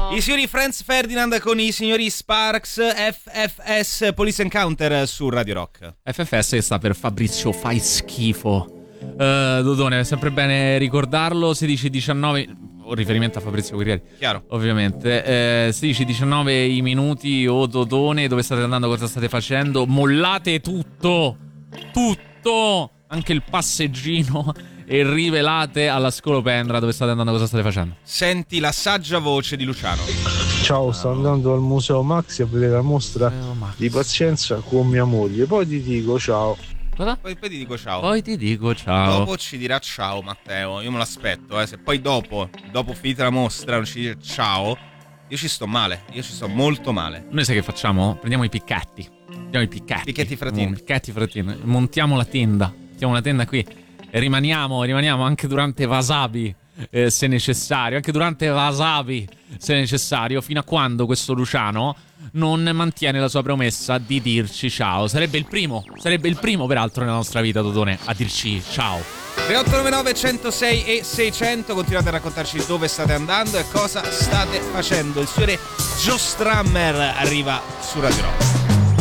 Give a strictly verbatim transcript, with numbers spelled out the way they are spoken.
I signori Franz Ferdinand con i signori Sparks, F F S, Police Encounter su Radio Rock. F F S sta per Fabrizio fai schifo. Uh, Dodone, è sempre bene ricordarlo. sedici diciannove, riferimento a Fabrizio Guerrieri, chiaro, ovviamente. eh, sedici diciannove i minuti. O oh, Dodone, dove state andando, cosa state facendo? Mollate tutto, tutto, anche il passeggino, e rivelate alla scolopendra dove state andando, cosa state facendo. Senti la saggia voce di Luciano. Ciao, sto andando al Museo Maxi a vedere la mostra di pazienza con mia moglie, poi ti dico ciao. Cosa? Poi, poi ti dico ciao. Poi ti dico ciao. Dopo ci dirà ciao Matteo, io me l'aspetto, eh. Se poi dopo, dopo finita la mostra, non ci dice ciao, io ci sto male, io ci sto molto male. Noi sai che facciamo? Prendiamo i picchetti. Prendiamo i picchetti. Picchetti fratini. Oh, picchetti fratini. Montiamo la tenda. Mettiamo la tenda qui. E rimaniamo, rimaniamo anche durante Wasabi, eh, se necessario. Anche durante Wasabi, se necessario. Fino a quando questo Luciano non mantiene la sua promessa di dirci ciao. Sarebbe il primo, sarebbe il primo peraltro nella nostra vita, Dodone, a dirci ciao. tre otto nove nove centosei e seicento, continuate a raccontarci dove state andando e cosa state facendo. Il signore Joe Strummer arriva su Radio Rock.